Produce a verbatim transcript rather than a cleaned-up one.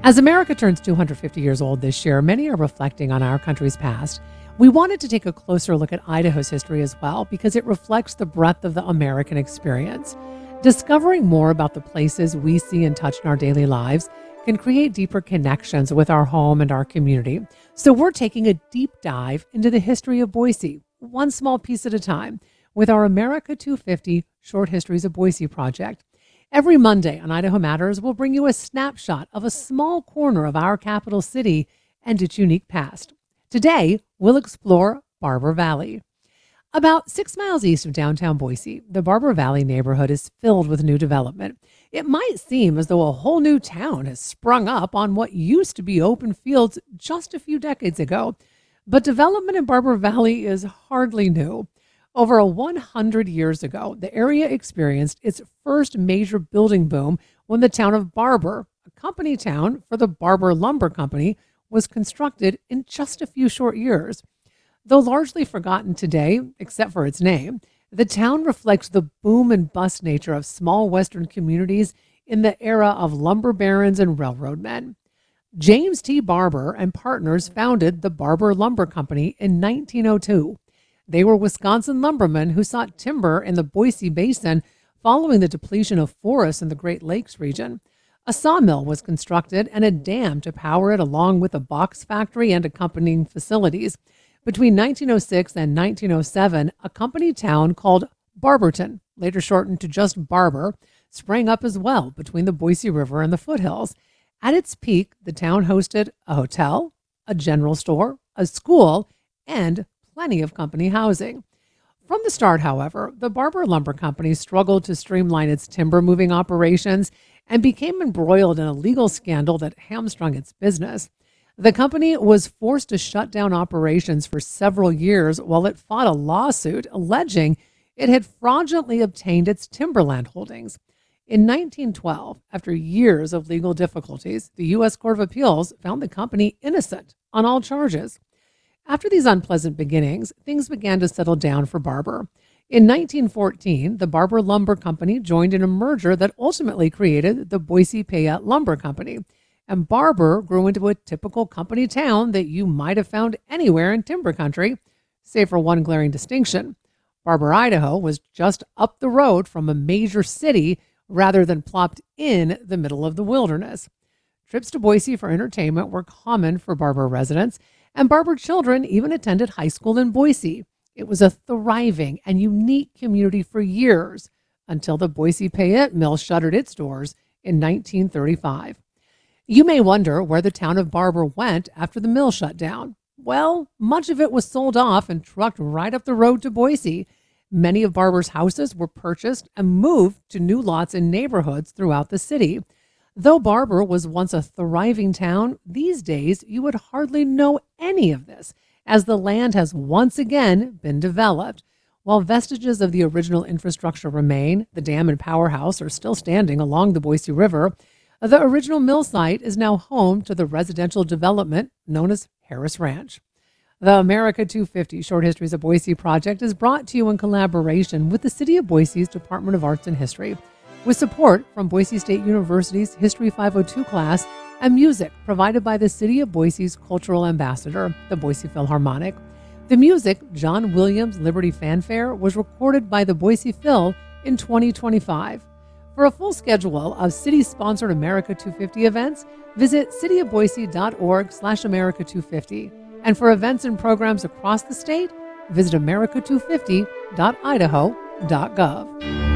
As America turns two hundred fifty years old this year, many are reflecting on our country's past. We wanted to take a closer look at Idaho's history as well because it reflects the breadth of the American experience. Discovering more about the places we see and touch in our daily lives can create deeper connections with our home and our community. So we're taking a deep dive into the history of Boise, one small piece at a time, with our America two fifty Short Histories of Boise project. Every Monday on Idaho Matters, we'll bring you a snapshot of a small corner of our capital city and its unique past. Today, we'll explore Barber Valley. About six miles east of downtown Boise, the Barber Valley neighborhood is filled with new development. It might seem as though a whole new town has sprung up on what used to be open fields just a few decades ago. But development in Barber Valley is hardly new. Over one hundred years ago, the area experienced its first major building boom when the town of Barber, a company town for the Barber Lumber Company, was constructed in just a few short years. Though largely forgotten today, except for its name, the town reflects the boom and bust nature of small Western communities in the era of lumber barons and railroad men. James T. Barber and partners founded the Barber Lumber Company in nineteen oh two. They were Wisconsin lumbermen who sought timber in the Boise Basin following the depletion of forests in the Great Lakes region. A sawmill was constructed and a dam to power it, along with a box factory and accompanying facilities. Between nineteen oh six and nineteen oh seven, a company town called Barberton, later shortened to just Barber, sprang up as well between the Boise River and the foothills. At its peak, the town hosted a hotel, a general store, a school, and plenty of company housing. From the start, however, the Barber Lumber Company struggled to streamline its timber moving operations and became embroiled in a legal scandal that hamstrung its business. The company was forced to shut down operations for several years while it fought a lawsuit alleging it had fraudulently obtained its timberland holdings. In nineteen twelve, after years of legal difficulties, the U S Court of Appeals found the company innocent on all charges. After these unpleasant beginnings, things began to settle down for Barber. In nineteen fourteen, the Barber Lumber Company joined in a merger that ultimately created the Boise Payette Lumber Company. And Barber grew into a typical company town that you might have found anywhere in timber country, save for one glaring distinction. Barber, Idaho was just up the road from a major city rather than plopped in the middle of the wilderness. Trips to Boise for entertainment were common for Barber residents, and Barber children even attended high school in Boise. It was a thriving and unique community for years until the Boise Payette Mill shuttered its doors in nineteen thirty-five. You may wonder where the town of Barber went after the mill shut down. Well, much of it was sold off and trucked right up the road to Boise. Many of Barber's houses were purchased and moved to new lots in neighborhoods throughout the city. Though Barber was once a thriving town, these days you would hardly know any of this, as the land has once again been developed. While vestiges of the original infrastructure remain, the dam and powerhouse are still standing along the Boise River. The original mill site is now home to the residential development known as Harris Ranch. The America two fifty Short Histories of Boise project is brought to you in collaboration with the City of Boise's Department of Arts and History, with support from Boise State University's History five oh two class and music provided by the City of Boise's cultural ambassador, the Boise Philharmonic. The music, John Williams' Liberty Fanfare, was recorded by the Boise Phil in twenty twenty-five. For a full schedule of city-sponsored America two fifty events, visit cityofboise.org slash America 250. And for events and programs across the state, visit america two fifty dot idaho dot gov.